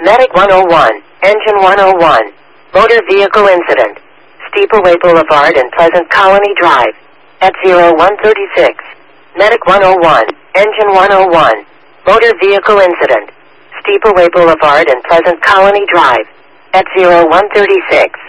Medic 101, Engine 101. Motor vehicle incident. Steepleway Boulevard and Pleasant Colony Drive. At 0136. Medic 101, Engine 101. Motor vehicle incident. Steepleway Boulevard and Pleasant Colony Drive. At 0136.